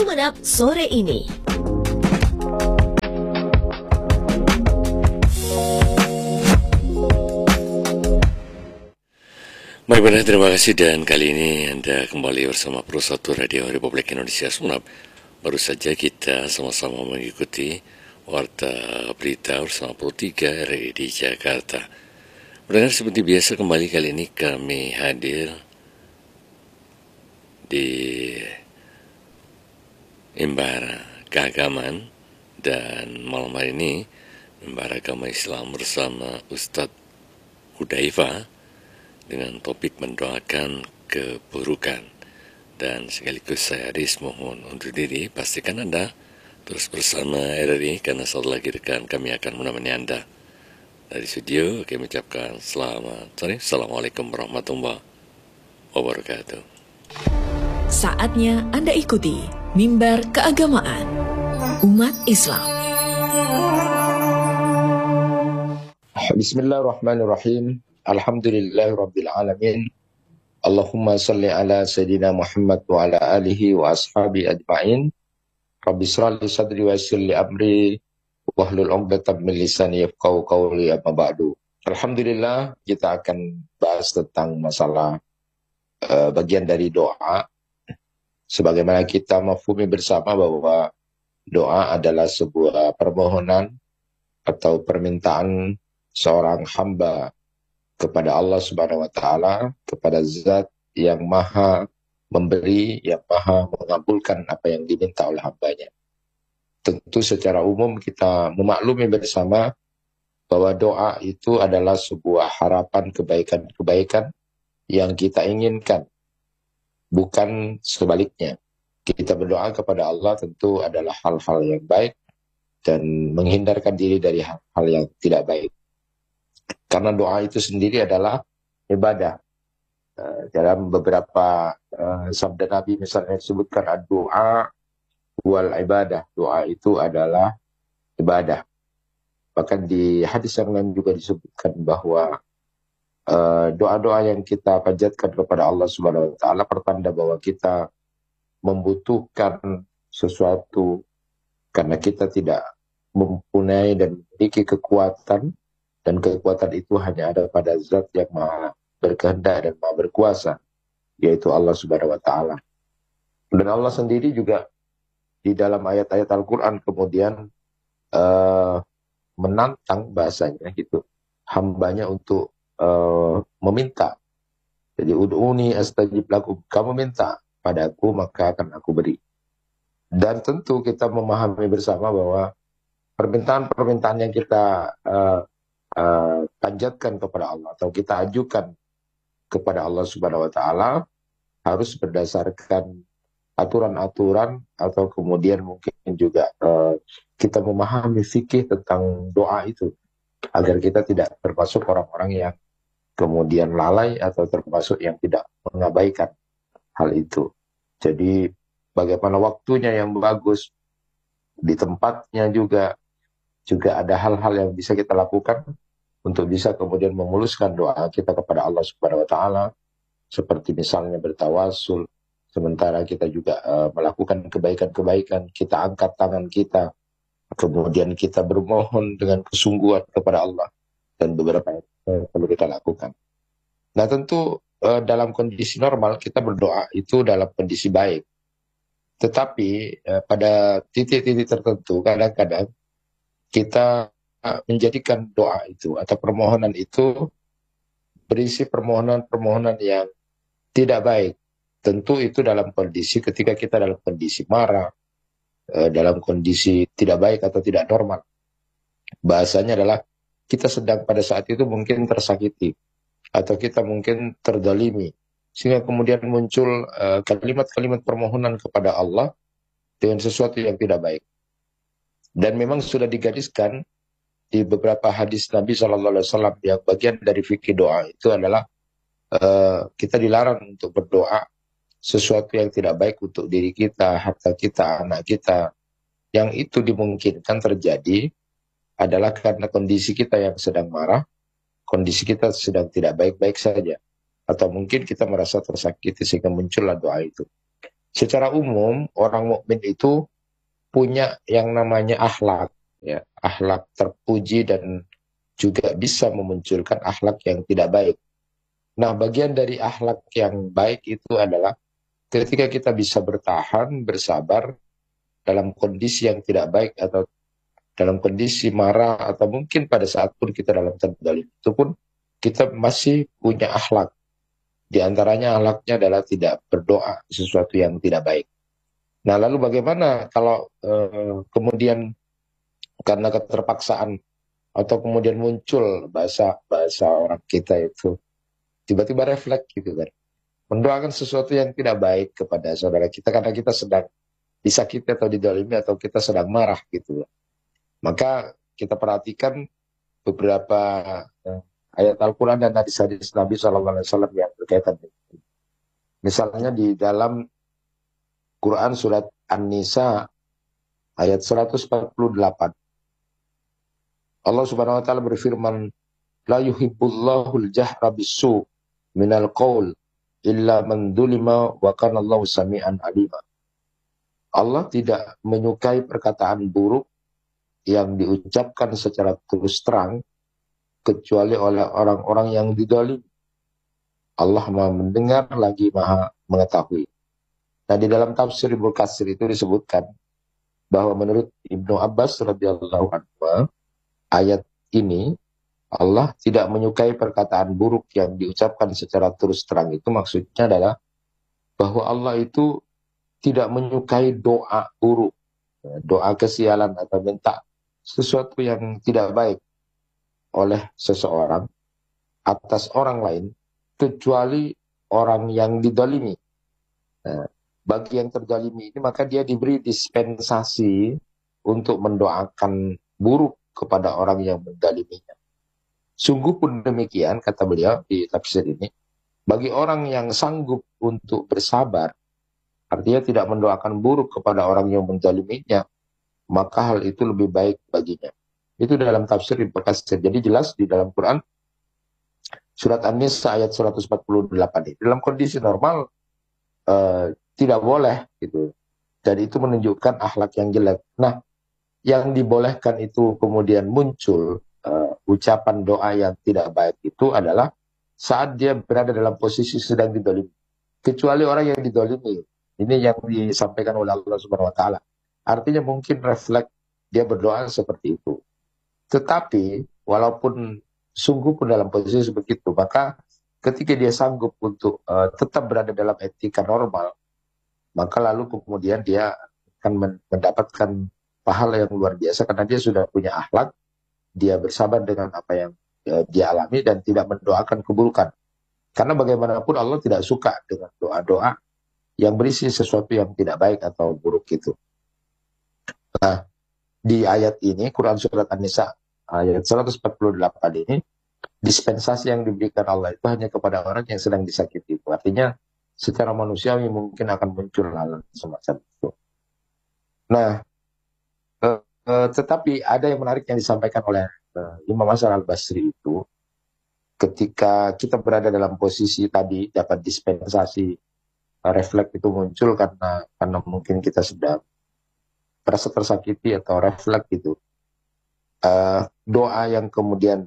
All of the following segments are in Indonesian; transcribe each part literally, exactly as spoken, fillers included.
Sumeneb sore ini. Baik, benar, terima kasih, dan kali ini Anda kembali bersama Pro satu Radio Republik Indonesia Sumeneb. Baru saja kita sama-sama mengikuti Warta Berita bersama Pro tiga R R I di Jakarta. Mendengar seperti biasa, kembali kali ini kami hadir di mimbar keagamaan, dan malam hari ini mimbar agama Islam bersama Ustadz Hudzaifah dengan topik mendoakan keburukan. Dan sekaligus saya Aris mohon undur diri. Pastikan Anda terus bersama R R I, karena satu lagi rekan kami akan menemani Anda. Dari studio kami ucapkan selamat sore. Assalamualaikum warahmatullahi wabarakatuh. Saatnya Anda ikuti mimbar keagamaan umat Islam. Bismillahirrahmanirrahim. Alhamdulillahirabbil alamin. Allahumma salli ala sayyidina Muhammad wa ala alihi wa ashabi ajma'in. Rabbi shrah li sadri wa yassir li amri wahlul 'uqdatam min lisani yafqahu qawli, amma ba'du. Alhamdulillah, kita akan bahas tentang masalah uh, bagian dari doa. Sebagaimana kita mafhumi bersama bahwa doa adalah sebuah permohonan atau permintaan seorang hamba kepada Allah Subhanahu wa Ta'ala, kepada Zat yang maha memberi, yang maha mengabulkan apa yang diminta oleh hambanya. Tentu secara umum kita memaklumi bersama bahwa doa itu adalah sebuah harapan kebaikan-kebaikan yang kita inginkan, bukan sebaliknya. Kita berdoa kepada Allah tentu adalah hal-hal yang baik dan menghindarkan diri dari hal-hal yang tidak baik. Karena doa itu sendiri adalah ibadah. Uh, dalam beberapa uh, sabda Nabi misalnya disebutkan ad-doa wal ibadah. Doa itu adalah ibadah. Bahkan di hadis yang lain juga disebutkan bahwa uh, doa-doa yang kita panjatkan kepada Allah Subhanahu wa Ta'ala pertanda bahwa kita membutuhkan sesuatu, karena kita tidak mempunyai dan memiliki kekuatan. Dan kekuatan itu hanya ada pada Zat yang maha berkehendak dan maha berkuasa, yaitu Allah Subhanahu wa Ta'ala. Dan Allah sendiri juga di dalam ayat-ayat Al-Quran kemudian uh, menantang bahasanya gitu, hambanya untuk uh, meminta. Jadi ud'uni astajib lakum, kamu minta padaku maka akan aku beri. Dan tentu kita memahami bersama bahwa permintaan-permintaan yang kita uh, Uh, panjatkan kepada Allah atau kita ajukan kepada Allah Subhanahu wa Ta'ala harus berdasarkan aturan-aturan, atau kemudian mungkin juga uh, kita memahami fikih tentang doa itu, agar kita tidak termasuk orang-orang yang kemudian lalai atau termasuk yang tidak mengabaikan hal itu. Jadi bagaimana waktunya yang bagus, di tempatnya juga juga ada hal-hal yang bisa kita lakukan untuk bisa kemudian memuluskan doa kita kepada Allah Subhanahu wa Ta'ala, seperti misalnya bertawasul, sementara kita juga uh, melakukan kebaikan-kebaikan, kita angkat tangan kita, kemudian kita bermohon dengan kesungguhan kepada Allah, dan beberapa yang perlu kita lakukan. Nah tentu uh, dalam kondisi normal kita berdoa itu dalam kondisi baik, tetapi uh, pada titik-titik tertentu kadang-kadang kita menjadikan doa itu atau permohonan itu berisi permohonan-permohonan yang tidak baik. Tentu itu dalam kondisi ketika kita dalam kondisi marah, dalam kondisi tidak baik atau tidak normal. Bahasanya adalah kita sedang pada saat itu mungkin tersakiti, atau kita mungkin terdolimi, sehingga kemudian muncul kalimat-kalimat permohonan kepada Allah dengan sesuatu yang tidak baik. Dan memang sudah digariskan di beberapa hadis Nabi shallallahu alaihi wasallam yang bagian dari fikih doa itu adalah uh, kita dilarang untuk berdoa sesuatu yang tidak baik untuk diri kita, harta kita, anak kita. Yang itu dimungkinkan terjadi adalah karena kondisi kita yang sedang marah, kondisi kita sedang tidak baik-baik saja, atau mungkin kita merasa tersakiti sehingga muncullah doa itu. Secara umum orang mukmin itu punya yang namanya akhlak, ya, akhlak terpuji dan juga bisa memunculkan akhlak yang tidak baik. Nah, bagian dari akhlak yang baik itu adalah ketika kita bisa bertahan, bersabar dalam kondisi yang tidak baik atau dalam kondisi marah atau mungkin pada saat pun kita dalam terdalim itu pun kita masih punya akhlak. Di antaranya akhlaknya adalah tidak berdoa sesuatu yang tidak baik. Nah, lalu bagaimana kalau eh, kemudian karena keterpaksaan atau kemudian muncul bahasa bahasa orang kita itu tiba-tiba refleks gitu kan, mendoakan sesuatu yang tidak baik kepada saudara kita karena kita sedang disakiti atau didolimi atau kita sedang marah gitu. Maka kita perhatikan beberapa eh, ayat Al-Quran dan hadis-hadis Nabi shallallahu alaihi wasallam yang berkaitan dengan ini. Misalnya di dalam Quran surat An-Nisa ayat seratus empat puluh delapan. Allah Subhanahu wa taala berfirman, "La yuhibbullahul jahra bisu minal qaul illa man dzulima wa kana Allahu sami'an alima." Allah tidak menyukai perkataan buruk yang diucapkan secara terus terang kecuali oleh orang-orang yang didolimi. Allah Maha mendengar lagi Maha mengetahui. Nah, di dalam tafsir Ibnu Katsir itu disebutkan bahwa menurut Ibnu Abbas radhiyallahu anhu, ayat ini Allah tidak menyukai perkataan buruk yang diucapkan secara terus terang. Itu maksudnya adalah bahwa Allah itu tidak menyukai doa buruk, doa kesialan atau minta sesuatu yang tidak baik oleh seseorang atas orang lain kecuali orang yang didolimi. Nah, bagi yang terdolimi ini maka dia diberi dispensasi untuk mendoakan buruk kepada orang yang mendoliminya. Sungguh pun demikian, kata beliau di tafsir ini, bagi orang yang sanggup untuk bersabar, artinya tidak mendoakan buruk kepada orang yang mendoliminya, maka hal itu lebih baik baginya. Itu dalam tafsir Ibnu Katsir. Jadi jelas di dalam Quran surat An-Nisa ayat seratus empat puluh delapan ini dalam kondisi normal uh, tidak boleh gitu. Dan itu menunjukkan akhlak yang jelek. Nah, yang dibolehkan itu kemudian muncul uh, ucapan doa yang tidak baik itu adalah saat dia berada dalam posisi sedang didolimi. Kecuali orang yang didolimi. Ini yang disampaikan oleh Allah Subhanahu wa taala. Artinya mungkin refleks dia berdoa seperti itu. Tetapi walaupun sungguh pun dalam posisi begitu, maka ketika dia sanggup untuk uh, tetap berada dalam etika normal, maka lalu kemudian dia akan mendapatkan pahala yang luar biasa karena dia sudah punya akhlak, dia bersabar dengan apa yang uh, dia alami dan tidak mendoakan keburukan. Karena bagaimanapun Allah tidak suka dengan doa-doa yang berisi sesuatu yang tidak baik atau buruk itu. Nah, di ayat ini, Quran Surat An-Nisa ayat seratus empat puluh delapan ini, dispensasi yang diberikan Allah itu hanya kepada orang yang sedang disakiti. Artinya, secara manusiawi mungkin akan muncul hal semacam itu. Nah, eh, eh, tetapi ada yang menarik yang disampaikan oleh eh, Imam Hasan al-Basri itu, ketika kita berada dalam posisi tadi dapat dispensasi, eh, refleks itu muncul karena karena mungkin kita sedang merasa tersakiti atau refleks gitu. Uh, doa yang kemudian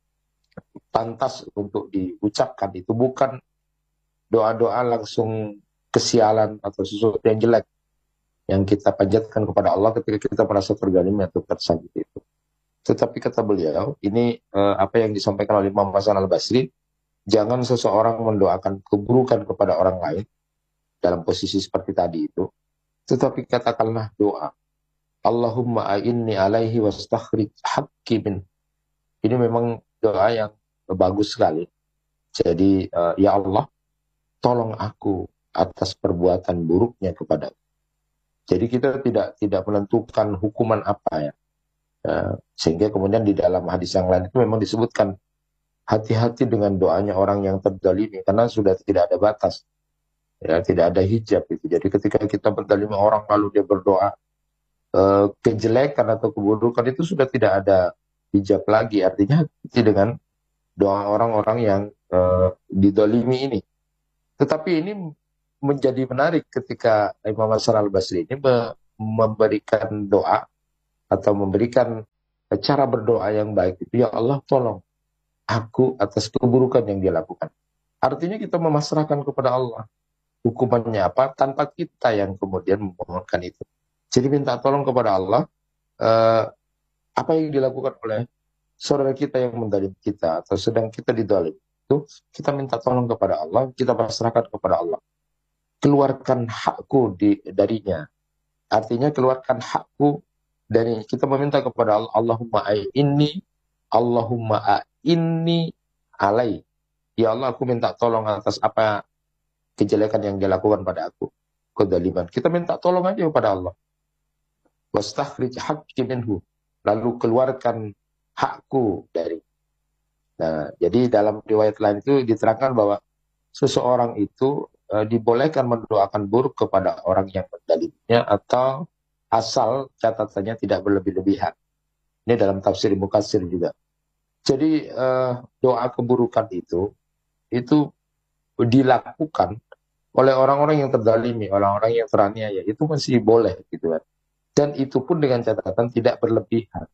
pantas untuk diucapkan itu bukan doa-doa langsung kesialan atau sesuatu yang jelek yang kita panjatkan kepada Allah ketika kita merasa tergalimi atau tersakiti itu. Tetapi kata beliau, ini uh, apa yang disampaikan oleh Imam Hasan al-Basri, jangan seseorang mendoakan keburukan kepada orang lain dalam posisi seperti tadi itu, tetapi katakanlah doa, Allahumma a'inni alaihi wastakhrij haqqi min. Ini memang doa yang bagus sekali. Jadi uh, ya Allah, tolong aku atas perbuatan buruknya kepada. Jadi kita tidak tidak menentukan hukuman apa ya. Uh, sehingga kemudian di dalam hadis yang lain itu memang disebutkan hati-hati dengan doanya orang yang terdolimi karena sudah tidak ada batas. Ya, tidak ada hijab itu. Jadi ketika kita berdolimi orang lalu dia berdoa Uh, kejelekan atau keburukan itu sudah tidak ada hijab lagi. Artinya dengan doa orang-orang yang uh, didolimi ini. Tetapi ini menjadi menarik ketika Imam Hasan al-Basri ini me memberikan doa atau memberikan cara berdoa yang baik itu, ya Allah tolong aku atas keburukan yang dia lakukan. Artinya kita memasrahkan kepada Allah hukumannya apa, tanpa kita yang kemudian memohonkan itu. Jadi minta tolong kepada Allah, eh, apa yang dilakukan oleh saudara kita yang mendalim kita, atau sedang kita didalim, itu kita minta tolong kepada Allah, kita pasrahkan kepada Allah. Keluarkan hakku di, darinya. Artinya keluarkan hakku dari, kita meminta kepada Allah, Allahumma a'inni, Allahumma a'inni alai. Ya Allah, aku minta tolong atas apa kejelekan yang dia lakukan pada aku. Kedaliman. Kita minta tolong aja kepada Allah. Wastakhrij haqqi minhu. Lalu keluarkan hakku dari. Nah, jadi dalam riwayat lain itu diterangkan bahwa seseorang itu e, dibolehkan mendoakan buruk kepada orang yang mendalimnya, atau asal catatannya tidak berlebih-lebihan. Ini dalam tafsir Ibnu Katsir juga. Jadi e, doa keburukan itu itu dilakukan oleh orang-orang yang terdalimi, orang-orang yang teraniaya, itu masih boleh gitu kan. Dan itu pun dengan catatan tidak berlebihan.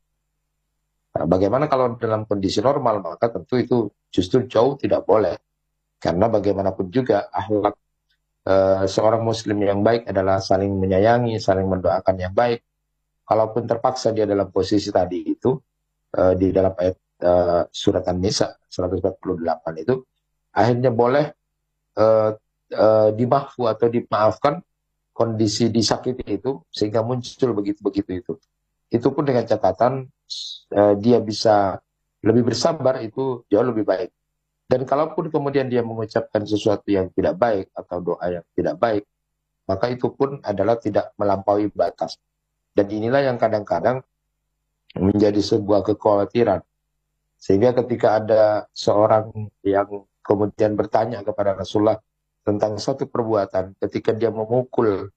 Nah, bagaimana kalau dalam kondisi normal, maka tentu itu justru jauh tidak boleh. Karena bagaimanapun juga akhlak e, seorang muslim yang baik adalah saling menyayangi, saling mendoakan yang baik. Kalaupun terpaksa dia dalam posisi tadi itu, e, di dalam ayat e, surat An-Nisa seratus empat puluh delapan itu, akhirnya boleh e, e, dimaafkan atau dimaafkan kondisi disakiti itu, sehingga muncul begitu-begitu itu. Itu pun dengan catatan uh, dia bisa lebih bersabar, itu jauh lebih baik. Dan kalaupun kemudian dia mengucapkan sesuatu yang tidak baik atau doa yang tidak baik, maka itu pun adalah tidak melampaui batas. Dan inilah yang kadang-kadang menjadi sebuah kekhawatiran. Sehingga ketika ada seorang yang kemudian bertanya kepada Rasulullah tentang satu perbuatan, ketika dia memukul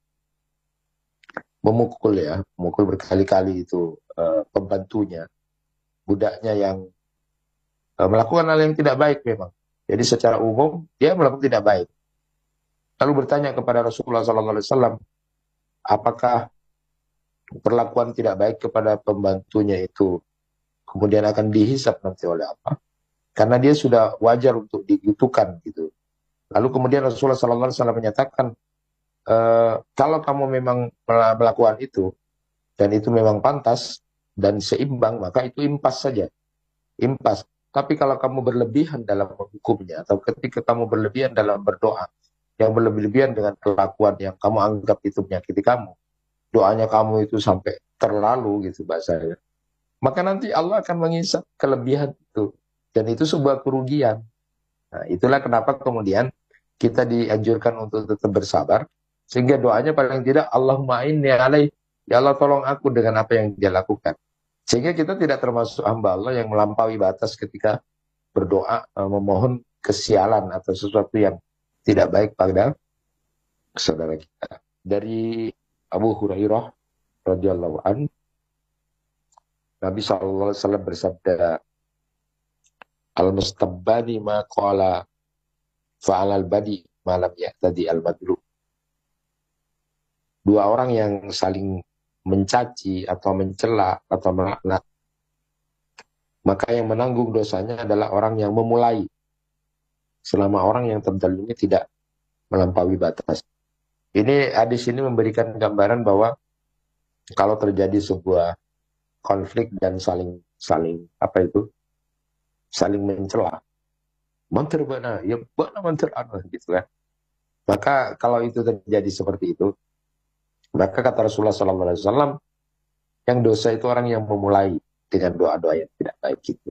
memukul ya, memukul berkali-kali itu uh, pembantunya, budaknya yang uh, melakukan hal yang tidak baik memang. Jadi secara umum dia melakukan tidak baik. Lalu bertanya kepada Rasulullah shallallahu alaihi wasallam, apakah perlakuan tidak baik kepada pembantunya itu kemudian akan dihisap nanti oleh apa? Karena dia sudah wajar untuk digitukan gitu. Lalu kemudian Rasulullah shallallahu alaihi wasallam menyatakan, Uh, kalau kamu memang melakukan itu dan itu memang pantas dan seimbang, maka itu impas saja, impas. Tapi kalau kamu berlebihan dalam menghukumnya, atau ketika kamu berlebihan dalam berdoa, yang berlebihan dengan kelakuan yang kamu anggap itu menyakiti kamu, doanya kamu itu sampai terlalu gitu bahasanya, maka nanti Allah akan mengisap kelebihan itu, dan itu sebuah kerugian. Nah, itulah kenapa kemudian kita dianjurkan untuk tetap bersabar. Sehingga doanya paling tidak Allahumma inni alaih, ya Allah tolong aku dengan apa yang dia lakukan. Sehingga kita tidak termasuk hamba Allah yang melampaui batas ketika berdoa, memohon kesialan atau sesuatu yang tidak baik pada saudara kita. Dari Abu Hurairah radhiyallahu an, Nabi shallallahu alaihi wasallam bersabda, al-mustabbani ma qala fa'alal badi malam ya'tadi al-madlub. Dua orang yang saling mencaci atau mencela atau melaknat, maka yang menanggung dosanya adalah orang yang memulai, selama orang yang terdalimi tidak melampaui batas. Ini hadis ini memberikan gambaran bahwa kalau terjadi sebuah konflik dan saling saling apa itu saling mencela, manter bana, ya bana manter ana gitu kan. Maka kalau itu terjadi seperti itu, maka kata Rasulullah shallallahu alaihi wasallam, yang dosa itu orang yang memulai dengan doa-doa yang tidak baik itu.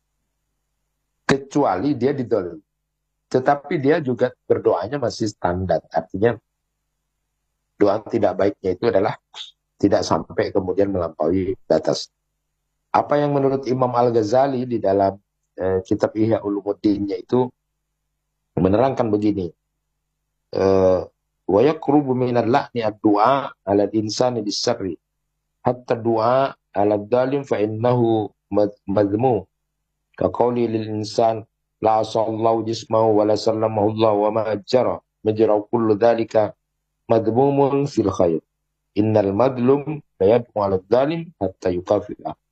Kecuali dia didolim. Tetapi dia juga berdoanya masih standar. Artinya doa tidak baiknya itu adalah tidak sampai kemudian melampaui batas. Apa yang menurut Imam Al-Ghazali di dalam eh, kitab Ihya Ulumuddinnya itu menerangkan begini. Eh, wa yaqrubu minal la'ni ad-du'a 'ala al-insani bis-sirri hatta du'a 'ala ad-dalim fa innahu madhmum ka qawli lil insan la sallallahu jismahu wa la sallamahu Allah wa ma ajjara majra kullu dhalika madmumun fil khair. Innal madlum la yad'u 'ala dhalim hatta yukafi'a.